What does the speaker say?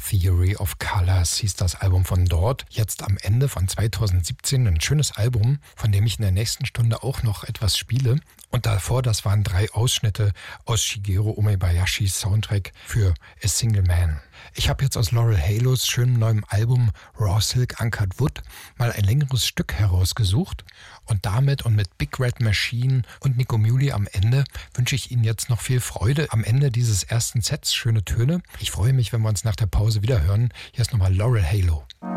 Theory of Colors hieß das Album von dort. Jetzt am Ende von 2017 ein schönes Album, von dem ich in der nächsten Stunde auch noch etwas spiele. Und davor, das waren 3 Ausschnitte aus Shigeru Umebayashis Soundtrack für A Single Man. Ich habe jetzt aus Laurel Halos schönem neuem Album Raw Silk Uncut Wood mal ein längeres Stück herausgesucht. Und damit und mit Big Red Machine und Nico Muhly am Ende wünsche ich Ihnen jetzt noch viel Freude am Ende dieses ersten Sets. Schöne Töne. Ich freue mich, wenn wir uns nach der Pause wieder hören. Hier ist nochmal Laurel Halo.